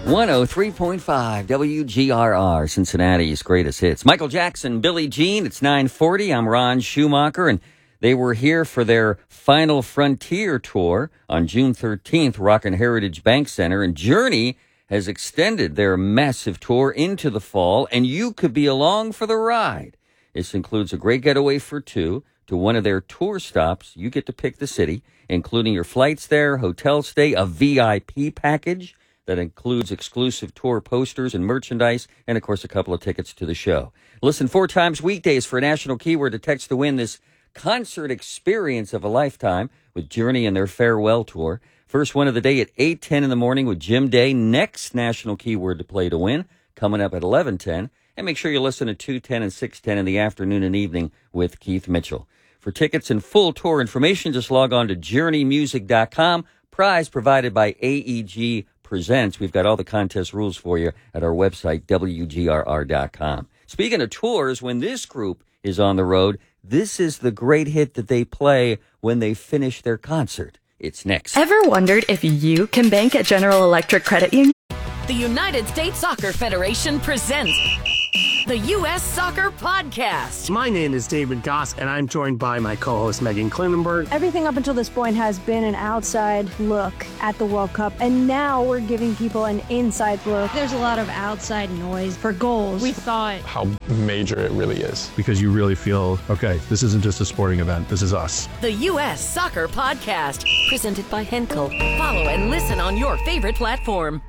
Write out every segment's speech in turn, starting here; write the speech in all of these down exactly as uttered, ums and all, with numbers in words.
one oh three point five W G R R, Cincinnati's greatest hits. Michael Jackson, Billie Jean. It's nine forty. I'm Ron Schumacher, and they were here for their Final Frontier tour on June thirteenth, Rockin' Heritage Bank Center, and Journey has extended their massive tour into the fall, and you could be along for the ride. This includes a great getaway for two to one of their tour stops. You get to pick the city, including your flights there, hotel stay, a V I P package that includes exclusive tour posters and merchandise, and, of course, a couple of tickets to the show. Listen four times weekdays for a national keyword to text to win this concert experience of a lifetime with Journey and their farewell tour. First one of the day at eight ten in the morning with Jim Day. Next national keyword to play to win coming up at eleven ten. And make sure you listen at two ten and six ten in the afternoon and evening with Keith Mitchell. For tickets and full tour information, just log on to journey music dot com. Prize provided by A E G Presents. We've got all the contest rules for you at our website, W G R R dot com. Speaking of tours, when this group is on the road, this is the great hit that they play when they finish their concert. It's next. Ever wondered if you can bank at General Electric Credit Union? The United States Soccer Federation presents the U S Soccer Podcast. My name is David Goss, and I'm joined by my co-host Megan Klinenberg. Everything up until this point has been an outside look at the World Cup, and now we're giving people an inside look. There's a lot of outside noise for goals. We thought how major it really is. Because you really feel, okay, this isn't just a sporting event, this is us. The U S Soccer Podcast, presented by Henkel. Follow and listen on your favorite platform.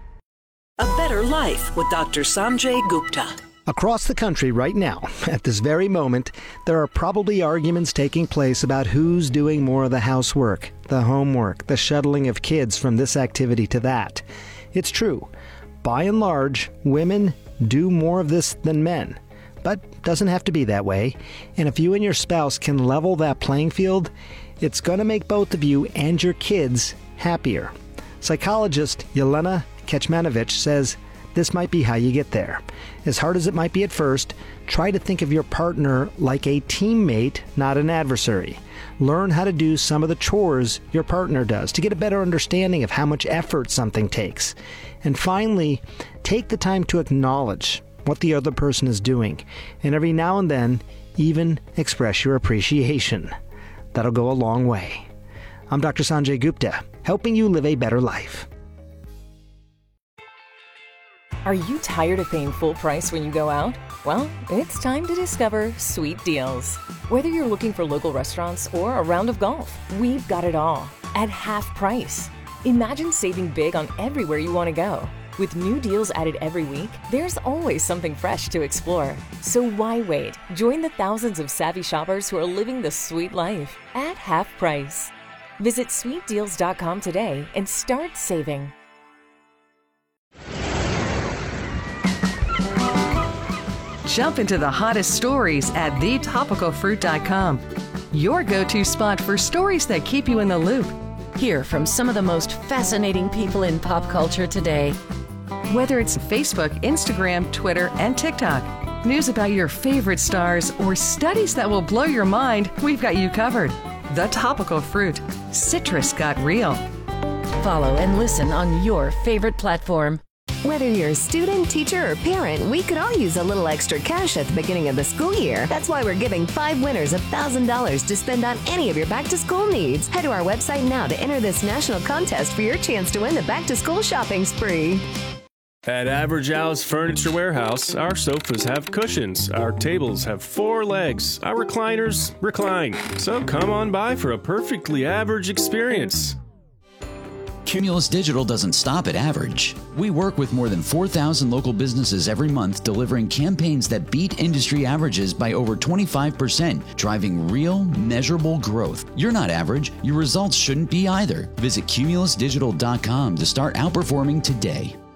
A Better Life with Doctor Sanjay Gupta. Across the country right now, at this very moment, there are probably arguments taking place about who's doing more of the housework, the homework, the shuttling of kids from this activity to that. It's true. By and large, women do more of this than men. But doesn't have to be that way. And if you and your spouse can level that playing field, it's going to make both of you and your kids happier. Psychologist Yelena Kecmanovic says this might be how you get there. As hard as it might be at first, try to think of your partner like a teammate, not an adversary. Learn how to do some of the chores your partner does to get a better understanding of how much effort something takes. And finally, take the time to acknowledge what the other person is doing, and every now and then, even express your appreciation. That'll go a long way. I'm Doctor Sanjay Gupta, helping you live a better life. Are you tired of paying full price when you go out? Well, it's time to discover Sweet Deals. Whether you're looking for local restaurants or a round of golf, we've got it all at half price. Imagine saving big on everywhere you want to go. With new deals added every week, there's always something fresh to explore. So why wait? Join the thousands of savvy shoppers who are living the sweet life at half price. Visit sweet deals dot com today and start saving. Jump into the hottest stories at the topical fruit dot com. Your go-to spot for stories that keep you in the loop. Hear from some of the most fascinating people in pop culture today. Whether it's Facebook, Instagram, Twitter, and TikTok, news about your favorite stars, or studies that will blow your mind, we've got you covered. The Topical Fruit. Citrus got real. Follow and listen on your favorite platform. Whether you're a student, teacher, or parent, we could all use a little extra cash at the beginning of the school year. That's why we're giving five winners one thousand dollars to spend on any of your back-to-school needs. Head to our website now to enter this national contest for your chance to win the back-to-school shopping spree. At Average Al's Furniture Warehouse, our sofas have cushions, our tables have four legs, our recliners recline. So come on by for a perfectly average experience. Cumulus Digital doesn't stop at average. We work with more than four thousand local businesses every month, delivering campaigns that beat industry averages by over twenty-five percent, driving real, measurable growth. You're not average. Your results shouldn't be either. Visit cumulus digital dot com to start outperforming today.